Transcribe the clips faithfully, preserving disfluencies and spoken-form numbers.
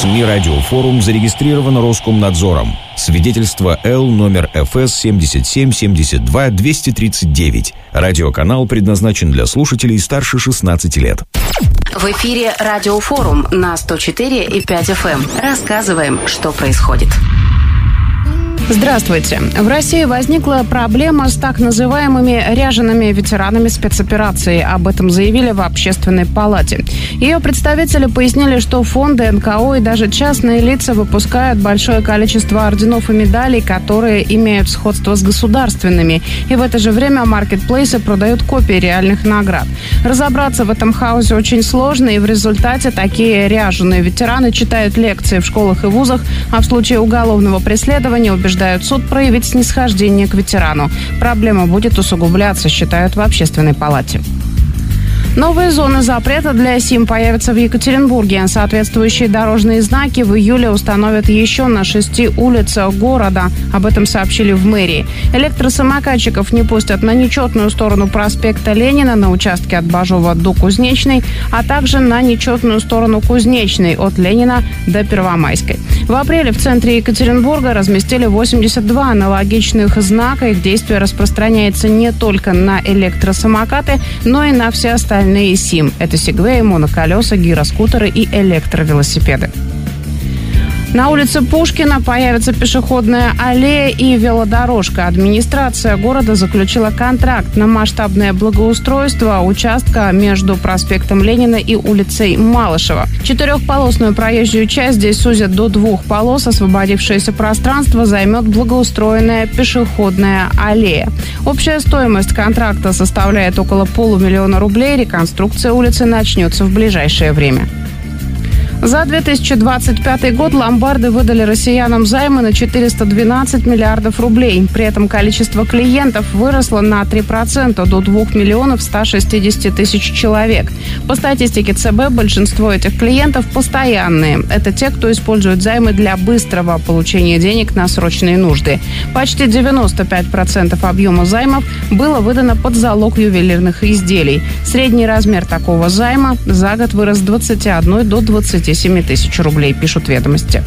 СМИ «Радиофорум» зарегистрирован Роскомнадзором. Свидетельство Л номер эф эс семьдесят семь семьдесят два двести тридцать девять. Радиоканал предназначен для слушателей старше шестнадцати лет. В эфире «Радиофорум» на сто четыре и пять эф эм. Рассказываем, что происходит. Здравствуйте. В России возникла проблема с так называемыми ряжеными ветеранами спецоперации. Об этом заявили в Общественной палате. Ее представители пояснили, что фонды, эн ка о и даже частные лица выпускают большое количество орденов и медалей, которые имеют сходство с государственными. И в это же время маркетплейсы продают копии реальных наград. Разобраться в этом хаосе очень сложно, и в результате такие ряженые ветераны читают лекции в школах и вузах, а в случае уголовного преследования убеждают суд проявить снисхождение к ветерану. Проблема будет усугубляться, считают в Общественной палате. Новые зоны запрета для СИМ появятся в Екатеринбурге. Соответствующие дорожные знаки в июле установят еще на шести улицах города. Об этом сообщили в мэрии. Электросамокатчиков не пустят на нечетную сторону проспекта Ленина на участке от Бажова до Кузнечной, а также на нечетную сторону Кузнечной от Ленина до Первомайской. В апреле в центре Екатеринбурга разместили восемьдесят два аналогичных знака. Их действие распространяется не только на электросамокаты, но и на все остальные СИМ. Это сегвеи, моноколеса, гироскутеры и электровелосипеды. На улице Пушкина появится пешеходная аллея и велодорожка. Администрация города заключила контракт на масштабное благоустройство участка между проспектом Ленина и улицей Малышева. Четырехполосную проезжую часть здесь сузят до двух полос. Освободившееся пространство займет благоустроенная пешеходная аллея. Общая стоимость контракта составляет около полумиллиона рублей. Реконструкция улицы начнется в ближайшее время. За две тысячи двадцать пятый год ломбарды выдали россиянам займы на четыреста двенадцать миллиардов рублей. При этом количество клиентов выросло на три процента до двух миллионов ста шестидесяти тысяч человек. По статистике ЦБ, большинство этих клиентов постоянные. Это те, кто использует займы для быстрого получения денег на срочные нужды. Почти девяносто пять процентов объема займов было выдано под залог ювелирных изделий. Средний размер такого займа за год вырос с двадцати одной до двадцати семи тысяч рублей, пишут «Ведомости».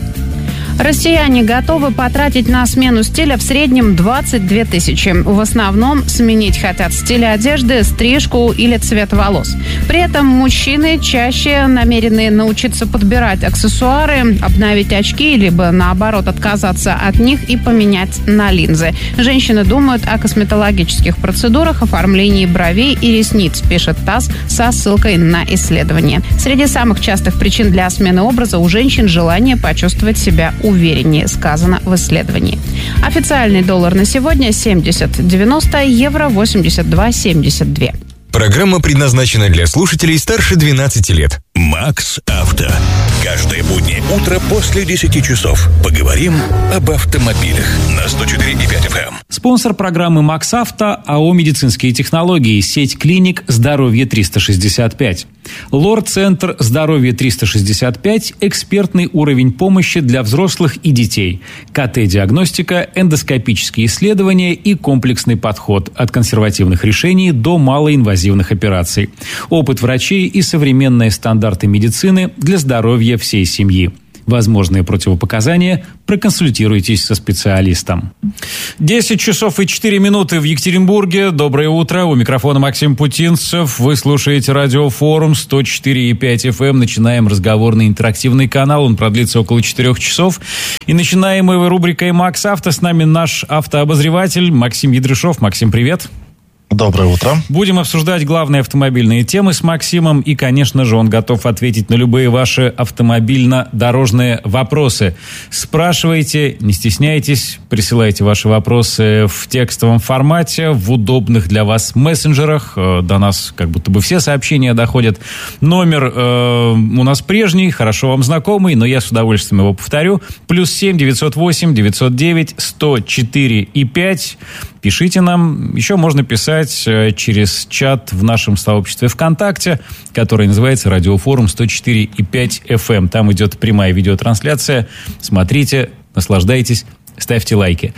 Россияне готовы потратить на смену стиля в среднем двадцать две тысячи. В основном сменить хотят стиль одежды, стрижку или цвет волос. При этом мужчины чаще намерены научиться подбирать аксессуары, обновить очки, либо наоборот отказаться от них и поменять на линзы. Женщины думают о косметологических процедурах, оформлении бровей и ресниц, пишет ТАСС со ссылкой на исследование. Среди самых частых причин для смены образа у женщин желание почувствовать себя увереннее, сказано в исследовании. Официальный доллар на сегодня семьдесят девяносто, евро восемьдесят два семьдесят два. Программа предназначена для слушателей старше двенадцати лет. Макс Авто. Каждое буднее утро после десяти часов. Поговорим об автомобилях на сто четыре и пять эф эм. Спонсор программы Макс Авто АО «Медицинские технологии», сеть клиник «Здоровье триста шестьдесят пять». Лор-центр «Здоровье триста шестьдесят пять» – экспертный уровень помощи для взрослых и детей. ка тэ-диагностика, эндоскопические исследования и комплексный подход от консервативных решений до малоинвазивных операций. Опыт врачей и современные стандарты медицины для здоровья всей семьи. Возможные противопоказания – проконсультируйтесь со специалистом. десять часов и четыре минуты в Екатеринбурге. Доброе утро. У микрофона Максим Путинцев. Вы слушаете радиофорум сто четыре и пять эф эм. Начинаем разговорный интерактивный канал. Он продлится около четырех часов. И начинаем мы рубрикой «Макс Авто». С нами наш автообозреватель Максим Ядрышов. Максим, привет. Доброе утро. Будем обсуждать главные автомобильные темы с Максимом. И, конечно же, он готов ответить на любые ваши автомобильно-дорожные вопросы. Спрашивайте, не стесняйтесь, присылайте ваши вопросы в текстовом формате, в удобных для вас мессенджерах. До нас как будто бы все сообщения доходят. Номер э, у нас прежний, хорошо вам знакомый, но я с удовольствием его повторю. Плюс семь девятьсот восемь девятьсот девять сто четыре и пять. Пишите нам. Еще можно писать через чат в нашем сообществе ВКонтакте, который называется «Радиофорум сто четыре и пять эф эм». Там идет прямая видеотрансляция. Смотрите, наслаждайтесь, ставьте лайки.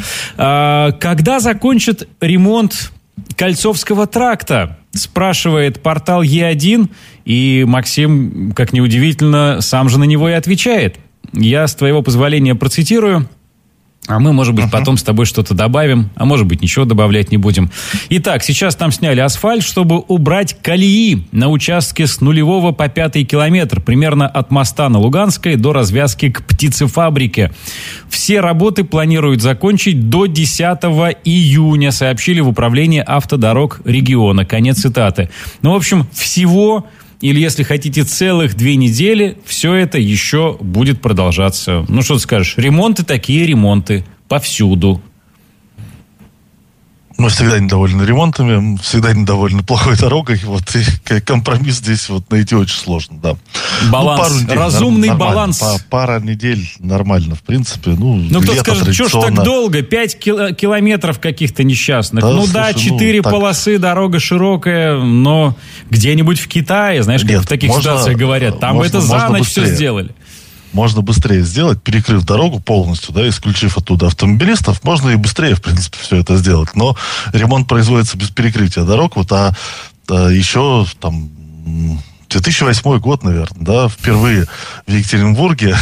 А, когда закончат ремонт Кольцовского тракта? Спрашивает портал Е один. И Максим, как ни удивительно, сам же на него и отвечает. я, с твоего позволения, процитирую. А мы, может быть, uh-huh. потом с тобой что-то добавим, а может быть, ничего добавлять не будем. Итак, сейчас там сняли асфальт, чтобы убрать колеи на участке с нулевого по пятый километр, примерно от моста на Луганской до развязки к птицефабрике. Все работы планируют закончить до десятого июня, сообщили в управлении автодорог региона. Конец цитаты. Ну, в общем, всего... Или, если хотите, целых две недели, все это еще будет продолжаться. Ну, что ты скажешь? Ремонты такие ремонты. Повсюду. Мы всегда недовольны ремонтами, всегда недовольны плохой дорогой. Вот, и компромисс здесь вот найти очень сложно, да. Баланс, ну, пару недель, разумный норм, баланс. Па- пара недель нормально, в принципе. Ну, ну кто скажет, что ж так долго? Пять кил- километров каких-то несчастных. Да, ну слушай, да, четыре ну, полосы, дорога широкая, но где-нибудь в Китае, знаешь, как Нет, в таких можно, ситуациях говорят, там можно, это за ночь быстрее. Все сделали. Можно быстрее сделать, перекрыв дорогу полностью, да, исключив оттуда автомобилистов, можно и быстрее, в принципе, все это сделать. Но ремонт производится без перекрытия дорог, вот, а, а еще там две тысячи восьмой год, наверное, да, впервые в Екатеринбурге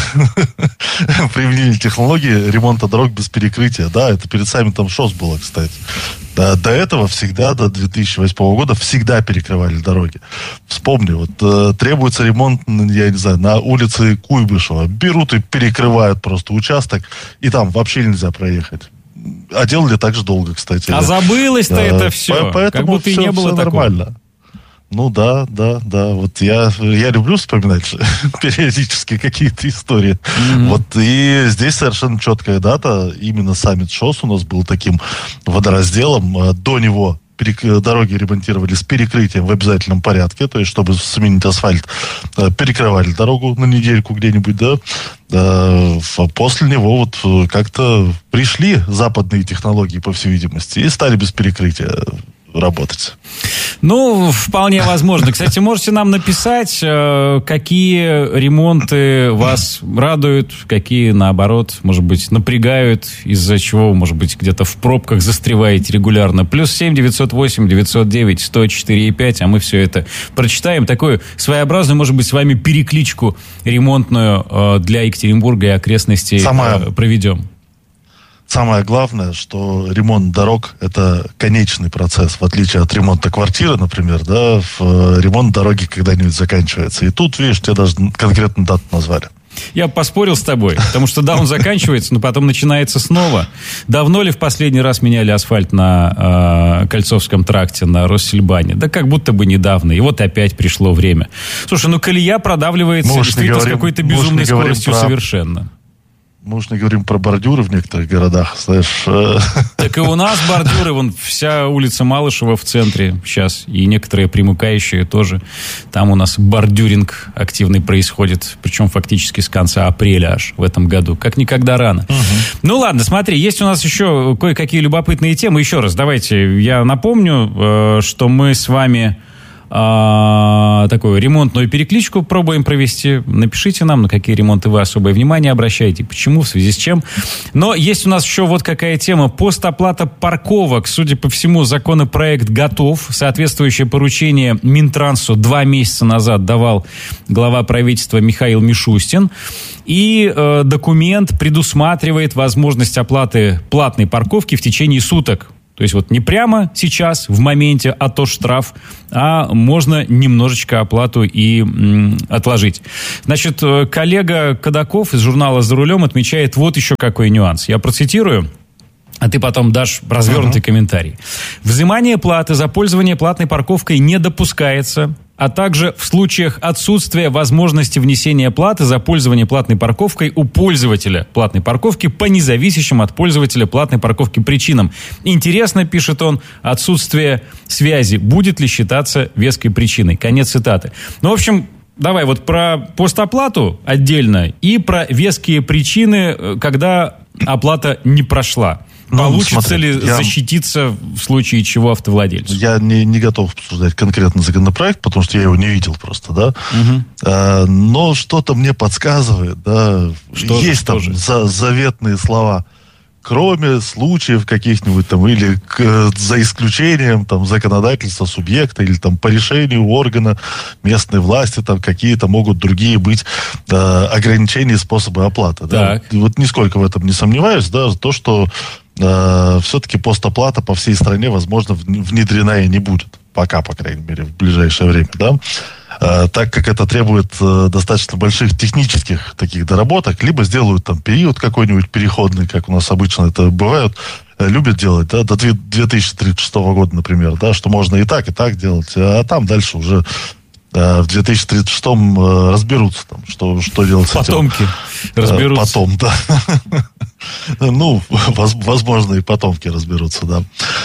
применили технологии ремонта дорог без перекрытия, да, это перед саммитом ШОС было, кстати. До, до этого всегда, до две тысячи восьмого года, всегда перекрывали дороги. Вспомни, вот э, требуется ремонт, я не знаю, на улице Куйбышева. Берут и перекрывают просто участок, и там вообще нельзя проехать. А делали так же долго, кстати. А да. забылось-то да. это все, Поэтому как будто все, и не было все такого. Нормально. Ну да, да, да. Вот я, я люблю вспоминать периодически какие-то истории. Mm-hmm. Вот и здесь совершенно четкая дата. Именно саммит ШОС у нас был таким водоразделом. До него перек... дороги ремонтировали с перекрытием в обязательном порядке. То есть, чтобы сменить асфальт, перекрывали дорогу на недельку где-нибудь, да. А после него вот как-то пришли западные технологии, по всей видимости, и стали без перекрытия работать. Ну, вполне возможно. Кстати, можете нам написать, какие ремонты вас радуют, какие, наоборот, может быть, напрягают, из-за чего, может быть, где-то в пробках застреваете регулярно. Плюс семь девятьсот восемь девятьсот девять сто четыре и пять, а мы все это прочитаем. Такую своеобразную, может быть, с вами перекличку ремонтную для Екатеринбурга и окрестностей Самая... проведем. Самое главное, что ремонт дорог – это конечный процесс, в отличие от ремонта квартиры, например, да, в ремонт дороги когда-нибудь заканчивается. И тут, видишь, тебе даже конкретную дату назвали. Я поспорил с тобой, потому что да, он заканчивается, но потом начинается снова. Давно ли в последний раз меняли асфальт на э, Кольцовском тракте, на Россельбане? Да как будто бы недавно. И вот опять пришло время. Слушай, ну колея продавливается мы действительно говорим, с какой-то безумной скоростью про... совершенно. Мы уж не говорим про бордюры в некоторых городах, знаешь. Так и у нас бордюры, вон вся улица Малышева в центре сейчас, и некоторые примыкающие тоже. Там у нас бордюринг активный происходит, причем фактически с конца апреля аж в этом году, как никогда рано. Угу. Ну ладно, смотри, есть у нас еще кое-какие любопытные темы. Еще раз, давайте я напомню, что мы с вами... А, такую ремонтную перекличку пробуем провести. Напишите нам, на какие ремонты вы особое внимание обращаете, почему, в связи с чем. Но есть у нас еще вот какая тема. Постоплата парковок. Судя по всему, законопроект готов. Соответствующее поручение Минтрансу два месяца назад давал глава правительства Михаил Мишустин. И э, документ предусматривает возможность оплаты платной парковки в течение суток. То есть вот не прямо сейчас, в моменте, а то штраф, а можно немножечко оплату и м, отложить. Значит, коллега Кадаков из журнала «За рулем» отмечает вот еще какой нюанс. Я процитирую, а ты потом дашь развернутый uh-huh. комментарий. Взимание платы за пользование платной парковкой не допускается, а также в случаях отсутствия возможности внесения платы за пользование платной парковкой у пользователя платной парковки по независящим от пользователя платной парковки причинам. Интересно, пишет он, отсутствие связи будет ли считаться веской причиной. Конец цитаты. Ну, в общем, давай вот про постоплату отдельно и про веские причины, когда оплата не прошла. Ну, получится смотри, ли я, защититься в случае чего автовладельцу? Я не, не готов обсуждать конкретно законопроект, потому что я его не видел просто, да. Угу. А, но что-то мне подсказывает, да. Что есть же, там за, заветные слова. кроме случаев каких-нибудь там, или к, за исключением там законодательства субъекта, или там по решению органа местной власти, там какие-то могут другие быть э, ограничения и способы оплаты. Да? Вот нисколько в этом не сомневаюсь, да, то, что э, все-таки постоплата по всей стране, возможно, внедрена и не будет. Пока, по крайней мере, в ближайшее время, да. Uh, так как это требует uh, достаточно больших технических таких доработок, либо сделают там период какой-нибудь переходный, как у нас обычно это бывает, uh, любят делать, да, до две тысячи тридцать шестого года, например, да, что можно и так, и так делать, а там дальше уже uh, в две тысячи тридцать шестом uh, разберутся, там, что, что делать потомки с этим. разберутся. Потом, да. Ну, возможно, и потомки разберутся, да.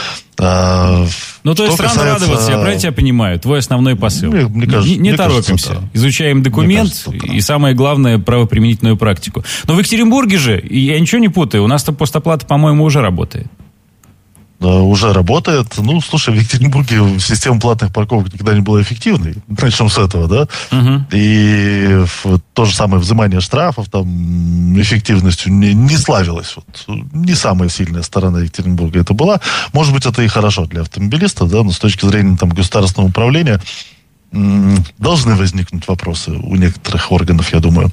А, ну, то есть рано касается... радоваться, я правильно тебя понимаю? Твой основной посыл. Мне, мне кажется, не не мне торопимся. Кажется, да. Изучаем документ кажется, и, самое главное, правоприменительную практику. Но в Екатеринбурге же, я ничего не путаю, у нас-то постоплата, по-моему, уже работает. Уже работает. Ну, слушай, в Екатеринбурге система платных парковок никогда не была эффективной. Начнем с этого, да? Угу. И то же самое взимание штрафов там эффективностью не, не славилось. Вот. Не самая сильная сторона Екатеринбурга это была. Может быть, это и хорошо для автомобилистов, да, но с точки зрения там, государственного управления м- должны возникнуть вопросы у некоторых органов, я думаю.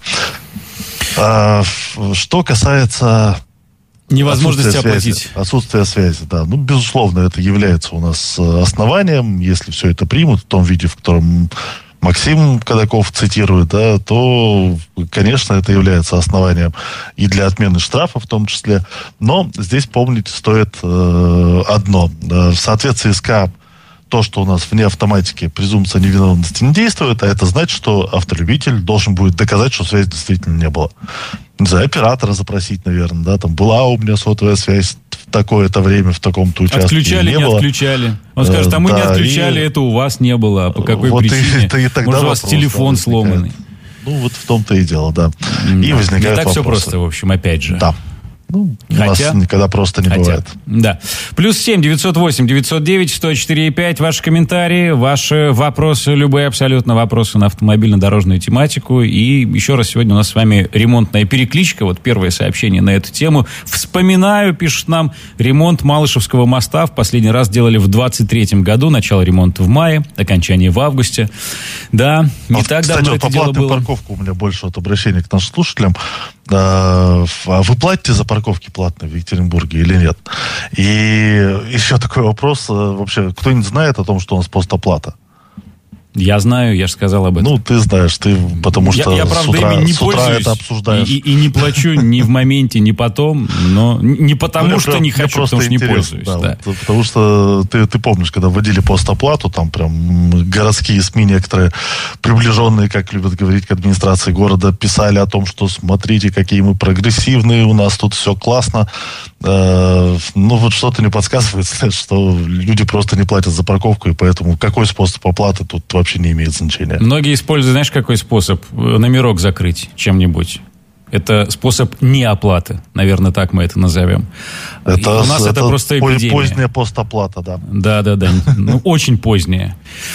А, что касается... Невозможность оплатить. Связи, отсутствие связи, да. Ну, безусловно, это является у нас основанием. Если все это примут в том виде, в котором Максим Кадаков цитирует, да, то, конечно, это является основанием и для отмены штрафа в том числе. Но здесь помнить стоит э, одно. В соответствии с КАП то, что у нас вне автоматики презумпция невиновности не действует, а это значит, что автолюбитель должен будет доказать, что связи действительно не было. За оператора запросить, наверное, да, там была у меня сотовая связь в такое-то время, в таком-то участке. Отключали, не, не было. Отключали. Он скажет, а мы да, не отключали, и... это у вас не было. А по какой вот причине? И, и, и Может, у вас телефон да, сломанный. Ну, вот в том-то и дело, да. Mm, и возникают не так вопросы. Все просто, в общем, опять же. Да. Ну, Хотя, у нас никогда просто не хотя, бывает. Да. Плюс семь девятьсот восемь девятьсот девять сто четыре пять. Ваши комментарии, ваши вопросы, любые абсолютно вопросы на автомобильно-дорожную тематику. И еще раз, сегодня у нас с вами ремонтная перекличка. Вот первое сообщение на эту тему. Вспоминаю, пишет нам, ремонт Малышевского моста в последний раз делали в двадцать третьем году. Начало ремонта в мае, окончание в августе. Да, не вот, так кстати, давно вот это по дело платной было. парковке у меня больше вот обращения к нашим слушателям. А вы платите за парковки платные в Екатеринбурге или нет? И еще такой вопрос. Вообще, кто-нибудь знает о том, что у нас постоплата? Я знаю, я же сказал об этом. Ну, ты знаешь, ты потому что я, я, правда, с утра, ими не с утра пользуюсь это обсуждаешь. И, и, и не плачу ни в моменте, ни потом, но не потому, ну, что прям, не хочу, потому что не пользуюсь. Да, да. Вот, потому что ты, ты помнишь, когда вводили постоплату, там прям городские СМИ некоторые, приближенные, как любят говорить, к администрации города, писали о том, что смотрите, какие мы прогрессивные, у нас тут все классно. Э, ну, вот что-то не подсказывает, что люди просто не платят за парковку, и поэтому какой способ оплаты тут вообще не имеет значения. Многие используют, знаешь, какой способ? Номерок закрыть чем-нибудь. Это способ неоплаты, наверное, так мы это назовем. Это, у нас это, это просто эпидемия. Поздняя постоплата, да. Да, да, да. Ну, очень поздняя.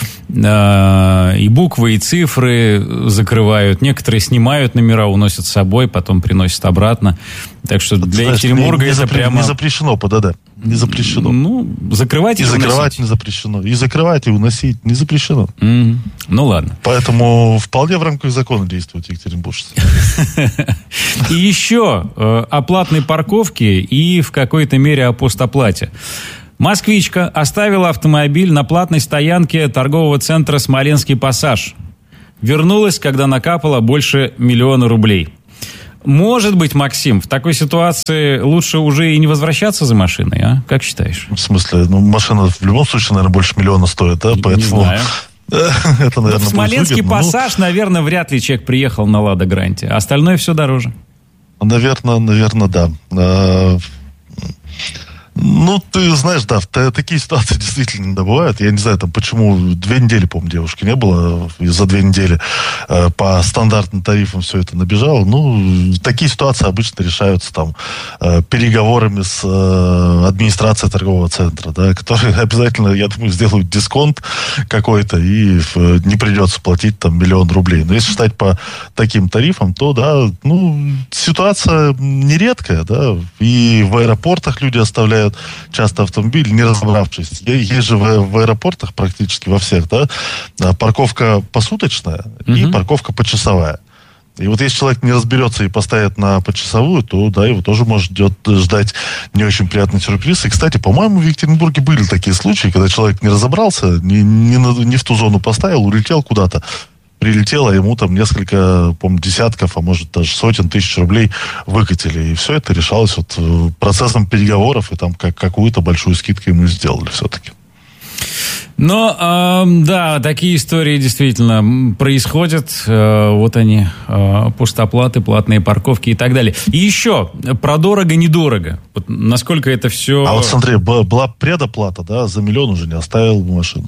И буквы, и цифры закрывают. Некоторые снимают номера, уносят с собой, потом приносят обратно. Так что для Знаешь, Екатеринбурга не, не это запре- прямо... Не запрещено ПДД. Не запрещено. Ну, закрывать и, и закрывать уносить. Не запрещено. И закрывать, и уносить не запрещено. Mm-hmm. Ну, ладно. Поэтому вполне в рамках закона действуют екатеринбуржцы. И еще о платной парковке и в какой-то мере о постоплате. Москвичка оставила автомобиль на платной стоянке торгового центра «Смоленский пассаж». Вернулась, когда накапало больше миллиона рублей. Может быть, Максим, в такой ситуации лучше уже и не возвращаться за машиной, а? Как считаешь? В смысле? Ну, машина в любом случае, наверное, больше миллиона стоит, да? Не, Поэтому... не знаю. Это, наверное, в Смоленский выгодно, пассаж, ну... наверное, вряд ли человек приехал на «Лада Гранте». Остальное все дороже. Наверное, наверное, да. Ну, ты знаешь, да, такие ситуации действительно иногда бывают. Я не знаю, там, почему две недели, по-моему, девушки не было, и за две недели э, по стандартным тарифам все это набежало. Ну, такие ситуации обычно решаются там э, переговорами с э, администрацией торгового центра, да, которые обязательно, я думаю, сделают дисконт какой-то, и э, не придется платить там миллион рублей. Но если считать по таким тарифам, то, да, ну, ситуация нередкая, да, и в аэропортах люди оставляют часто автомобиль, не разобравшись. Есть же в, в аэропортах практически во всех, да, парковка посуточная mm-hmm. и парковка почасовая. И вот если человек не разберется и поставит на почасовую, то, да, его тоже может ждет, ждать не очень приятный сюрприз. И, кстати, по-моему, в Екатеринбурге были такие случаи, когда человек не разобрался, не, не, на, не в ту зону поставил, улетел куда-то. Прилетело, ему там несколько, по-моему, десятков, а может даже сотен тысяч рублей выкатили. И все это решалось вот процессом переговоров, и там как, какую-то большую скидку ему сделали все-таки. Но, э, да, такие истории действительно происходят. Э, вот они, э, пустоплаты, платные парковки и так далее. И еще, про дорого-недорого. Вот насколько это все... А вот смотри, была предоплата, да, за миллион уже не оставил машину.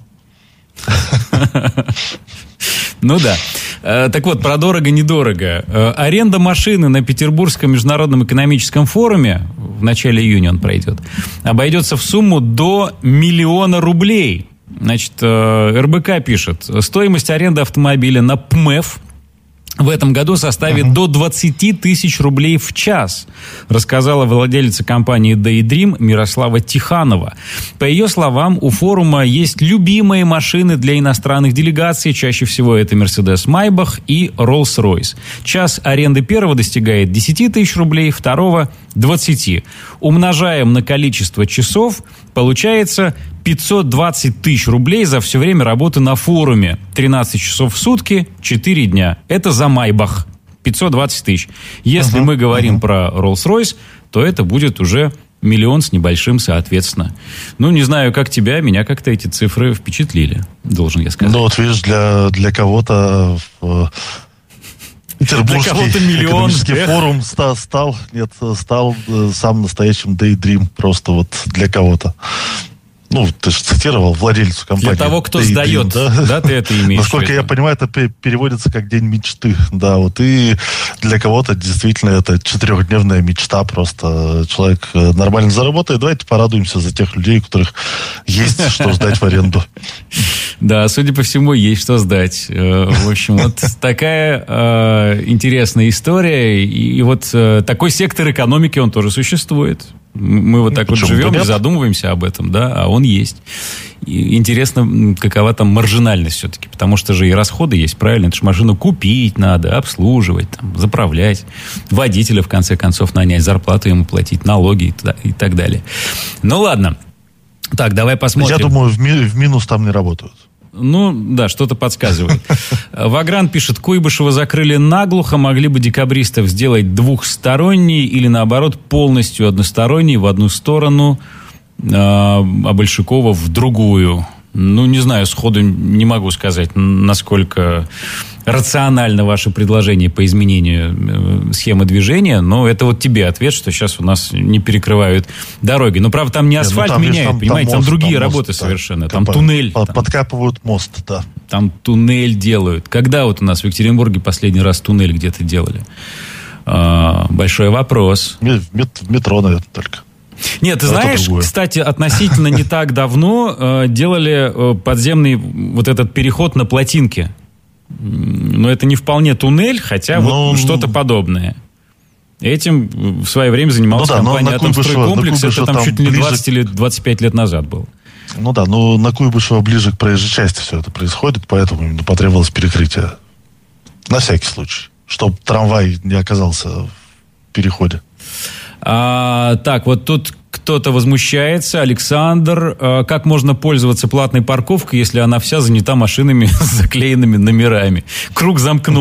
Ну да. Так вот, про дорого-недорого. Аренда машины на Петербургском международном экономическом форуме, в начале июня он пройдет, обойдется в сумму до миллиона рублей. Значит, эр бэ ка пишет, стоимость аренды автомобиля на пэ эм и эф в этом году составит uh-huh. до двадцать тысяч рублей в час, рассказала владелица компании Daydream Мирослава Тиханова. По ее словам, у форума есть любимые машины для иностранных делегаций. Чаще всего это Mercedes Maybach и Rolls-Royce. Час аренды первого достигает десять тысяч рублей, второго – двадцать. Умножаем на количество часов, получается пятьсот двадцать тысяч рублей за все время работы на форуме. тринадцать часов в сутки, четыре дня. Это за Майбах. пятьсот двадцать тысяч. Если uh-huh, мы говорим uh-huh. про Rolls-Royce, то это будет уже миллион с небольшим, соответственно. Ну, не знаю, как тебя, меня как-то эти цифры впечатлили, должен я сказать. Ну, вот видишь, для, для кого-то... В... Петербургский миллион, экономический эх. форум стал, стал, нет, стал э, самым настоящим Daydream просто вот для кого-то. Ну, ты же цитировал владельцу компании. Для того, кто Daydream, сдает, да? да, ты это имеешь. Насколько я понимаю, это переводится как день мечты. Да, вот и для кого-то действительно это четырехдневная мечта. Просто человек нормально заработает. Давайте порадуемся за тех людей, у которых есть что сдать в аренду. Да, судя по всему, есть что сдать. В общем, вот такая э, интересная история. И, и вот э, такой сектор экономики, он тоже существует. Мы вот так Почему вот живем и задумываемся об этом, да, а он есть. И интересно, какова там маржинальность все-таки, потому что же и расходы есть, правильно? Это же машину купить надо, обслуживать, там, заправлять, водителя, в конце концов, нанять, зарплату ему платить, налоги и так далее. Ну, ладно. Так, давай посмотрим. Я думаю, в, ми- в минус там не работают. Ну, да, что-то подсказывает. Вагран пишет, Куйбышева закрыли наглухо, могли бы декабристов сделать двухсторонний или, наоборот, полностью односторонний в одну сторону, а Большакова в другую. Ну, не знаю, сходу не могу сказать, насколько рационально ваше предложение по изменению схемы движения, но это вот тебе ответ, что сейчас у нас не перекрывают дороги. Но, правда, там не асфальт ну, там меняют, там, понимаете, там, мост, там другие там работы мост, совершенно. Там, там туннель. Под, там, подкапывают мост, да. Там туннель делают. Когда вот у нас в Екатеринбурге последний раз туннель где-то делали? А, большой вопрос. В метро, наверное, только. Нет, ты это знаешь, другое. Кстати, относительно не так давно э, делали э, подземный вот этот переход на плотинке. Но это не вполне туннель, хотя Но... вот что-то подобное. Этим в свое время занималась ну, да, компания «Атомстройкомплекс». Это там, там чуть ли не двадцать ближе... или двадцать пять лет назад было. Ну да, но на Куйбышева ближе к проезжей части все это происходит, поэтому именно потребовалось перекрытие. На всякий случай, чтобы трамвай не оказался в переходе. А, так, вот тут кто-то возмущается. Александр, а, как можно пользоваться платной парковкой, если она вся занята машинами с заклеенными номерами? Круг замкнут.